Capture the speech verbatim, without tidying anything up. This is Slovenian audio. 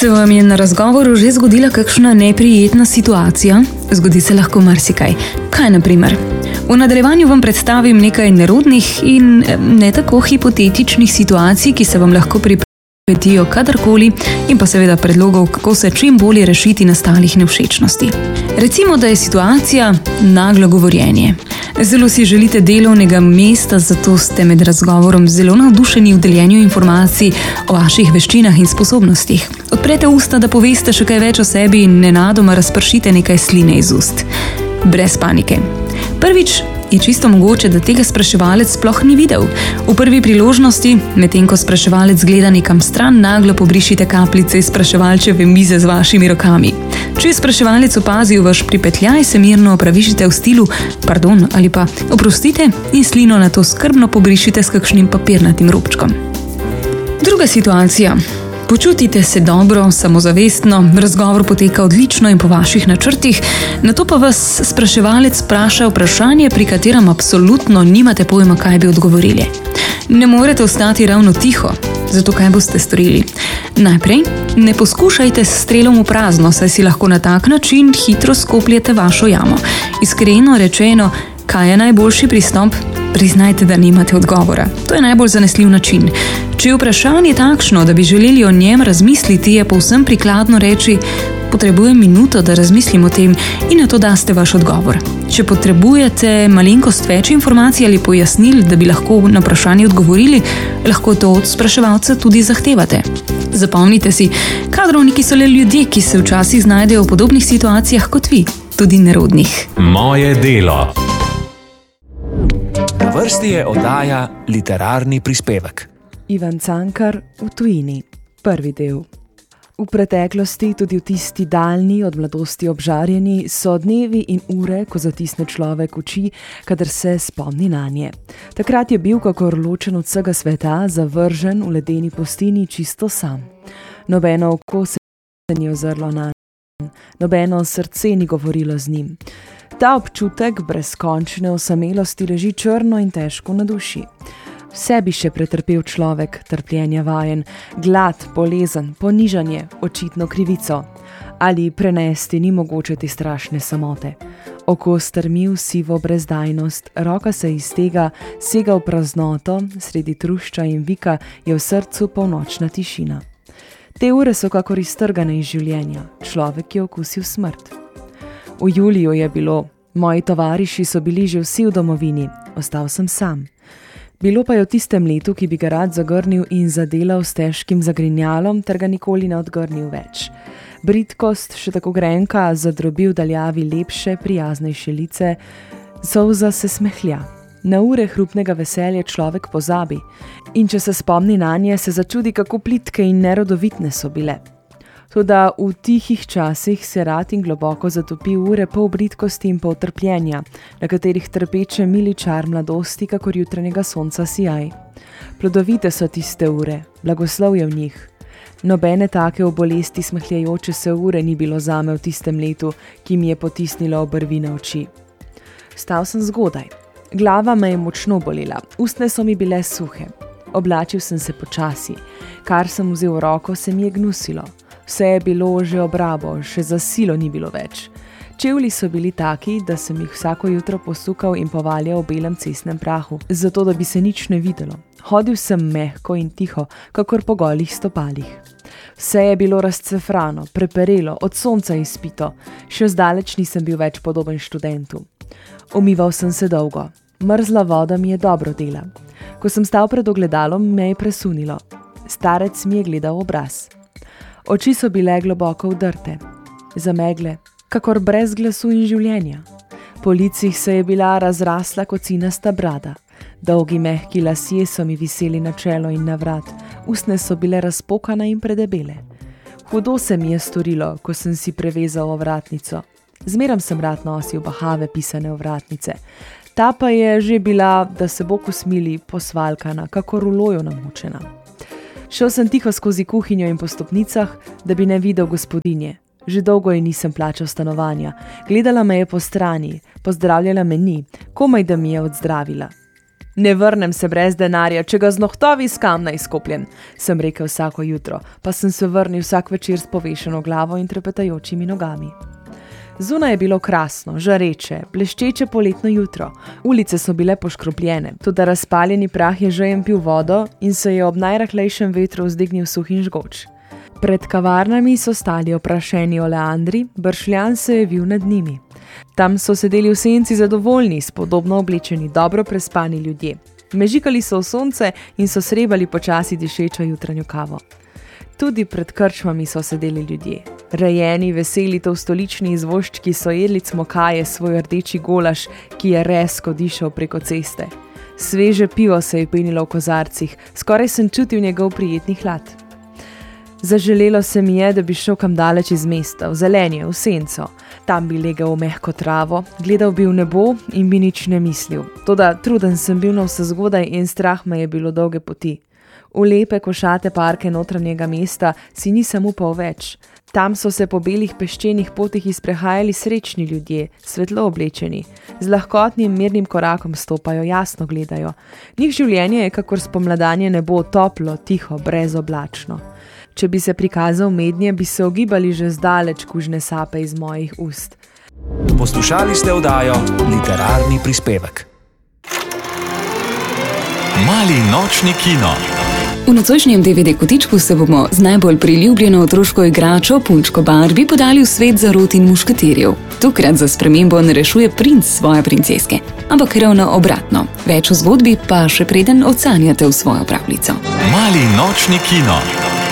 Se vam je na razgovoru že zgodila kakšna neprijetna situacija? Zgodi se lahko marsikaj. Kaj na primer? V nadaljevanju vam predstavim nekaj nerodnih in ne tako hipotetičnih situacij, ki se vam lahko pripetijo kadarkoli, in pa seveda predlogov, kako se čim bolje rešiti nastalih nevšečnosti. Recimo, da je situacija naglo govorjenje. Zelo si želite delovnega mesta, zato ste med razgovorom zelo navdušeni v deljenju informacij o vaših veščinah in sposobnostih. Odprete usta, da poveste še kaj več o sebi in nenadoma razpršite nekaj sline iz ust. Brez panike. Prvič je čisto mogoče, da tega spraševalec sploh ni videl. V prvi priložnosti, medtem ko spraševalec gleda nekam stran, naglo pobrišite kapljice iz spraševalčeve mize z vašimi rokami. Če je spraševalec opazil vaš pripetljaj, se mirno opravičite v stilu pardon ali pa oprostite in slino na to skrbno pobrišite s kakšnim papirnatim robčkom. Druga situacija. Počutite se dobro, samozavestno, razgovor poteka odlično in po vaših načrtih, nato pa vas spraševalec spraša vprašanje, pri katerem absolutno nimate pojma, kaj bi odgovorili. Ne morete ostati ravno tiho, zato kaj boste storili? Najprej, ne poskušajte s strelom v prazno, saj si lahko na tak način hitro skopljete vašo jamo. Iskreno rečeno, kaj je najboljši pristop? Priznajte, da nimate odgovora. To je najbolj zanesljiv način. Če je vprašanje takšno, da bi želeli o njem razmisliti, je povsem prikladno reči: potrebujem minuto, da razmislim o tem, in na to daste vaš odgovor. Če potrebujete malenkost več informacij ali pojasnil, da bi lahko na vprašanje odgovorili, lahko to od spraševalca tudi zahtevate. Zapomnite si, kadrovniki so le ljudje, ki se včasih znajdejo v podobnih situacijah kot vi, tudi nerodnih. Moje delo. Na vrsti je oddaja Literarni prispevek. Ivan Cankar v tujini. Prvi del. V preteklosti, tudi v tisti daljni, od mladosti obžarjeni, so dnevi in ure, ko zatisne človek oči, kadar se spomni nanje. Takrat je bil, kakor ločen od vsega sveta, zavržen v ledeni pustini čisto sam. Nobeno oko se ni ozrlo nanj, nobeno srce ni govorilo z njim. Ta občutek brezkončne osamelosti leži črno in težko na duši. Vse bi še pretrpel človek, trpljenja vajen, glad, bolezen, ponižanje, očitno krivico. Ali prenesti ni mogoče te strašne samote. Oko strmi v sivo brezdajnost, roka se iz tega sega v praznoto, sredi trušča in vika je v srcu polnočna tišina. Te ure so kakor iztrgane iz življenja, človek je okusil smrt. V juliju je bilo, moji tovariši so bili že vsi v domovini, ostal sem sam. Bilo pa je v tistem letu, ki bi ga rad zagrnil in zadelal s težkim zagrinjalom, ter ga nikoli ne odgrnil več. Bridkost, še tako grenka, zadrobil daljavi lepše, prijaznejše lice, solza se smehlja. Na ure hrupnega veselja človek pozabi in če se spomni nanje, se začudi, kako plitke in nerodovitne so bile. Toda v tihih časih se rad in globoko zatopi ure pol bridkosti in pol trpljenja, na katerih trpeče mili čar mladosti, kakor jutranjega sonca sijaj. Plodovite so tiste ure, blagoslov je v njih. Nobene take v bolesti smehljajoče se ure ni bilo zame v tistem letu, ki mi je potisnilo obrvi na oči. Stal sem zgodaj. Glava me je močno bolela, ustne so mi bile suhe. Oblačil sem se počasi. Kar sem vzel v roko, se mi je gnusilo. Vse je bilo že obrabo, še za silo ni bilo več. Čevlji so bili taki, da sem jih vsako jutro posukal in povaljal v belem cestnem prahu, zato da bi se nič ne videlo. Hodil sem mehko in tiho, kakor po golih stopalih. Vse je bilo razcefrano, preperelo, od sonca izpito. Še zdaleč nisem bil več podoben študentu. Umival sem se dolgo. Mrzla voda mi je dobro dela. Ko sem stal pred ogledalom, me je presunilo. Starec mi je gledal obraz. Oči so bile globoko vdrte, zamegle, kakor brez glasu in življenja. Po licih se je bila razrasla kocinasta brada. Dolgi mehki lasje so mi viseli na čelo in na vrat, ustne so bile razpokane in predebele. Hudo se mi je storilo, ko sem si prevezal ovratnico. Zmeram sem rad nosil bahave pisane ovratnice. Ta pa je že bila, da se Bog usmili, posvalkana, kakor v loju namočena. Šel sem tiho skozi kuhinjo in po stopnicah, da bi ne videl gospodinje. Že dolgo ji nisem plačal stanovanja. Gledala me je po strani, pozdravljala me ni, komaj da mi je odzdravila. Ne vrnem se brez denarja, če ga z nohtovi s kamna izkopljen, sem rekel vsako jutro, pa sem se vrnil vsak večer s povešeno glavo in trepetajočimi nogami. Zunaj je bilo krasno, žareče, bleščeče poletno jutro. Ulice so bile poškropljene, tudi razpaljeni prah je žejem pil vodo in se je ob najrahlejšem vetru vzdignil suh in žgoč. Pred kavarnami so stali oprašeni oleandri, bršljan se je vil nad njimi. Tam so sedeli v senci zadovoljni, spodobno oblečeni, dobro prespani ljudje. Mežikali so v sonce in so srebali počasi dišečo jutranjo kavo. Tudi pred krčmami so sedeli ljudje. Rejeni, veseli tovstolični izvoščki so jedli cmokaje svoj rdeči golaž, ki je rezko dišal preko ceste. Sveže pivo se je penilo v kozarcih, skoraj sem čutil njegov prijetni hlad. Zaželelo se mi je, da bi šel kam daleč iz mesta, v zelenje, v senco. Tam bi legel v mehko travo, gledal bi v nebo in bi nič ne mislil. Toda truden sem bil na vse zgodaj in strah me je bilo dolge poti. V lepe košate parke notranjega mesta si nisem upal več. Tam so se po belih peščenih potih izprehajali srečni ljudje, svetlo oblečeni. Z lahkotnim, mirnim korakom stopajo, jasno gledajo. Njih življenje je kakor spomladanje nebo, toplo, tiho, brezoblačno. Če bi se prikazal mednje, bi se ogibali že zdaleč kužne sape iz mojih ust. Poslušali ste oddajo Literarni prispevek. Mali nočni kino. V nocojšnjem D V D kotičku se bomo z najbolj priljubljeno otroško igračo Punčko Barbie podali v svet zarot in mušketirjev. Tokrat za spremembo ne rešuje princ svoje princeske, ampak ravno obratno. Več o zgodbi pa še preden odsanjate v svojo pravljico. Mali nočni kino.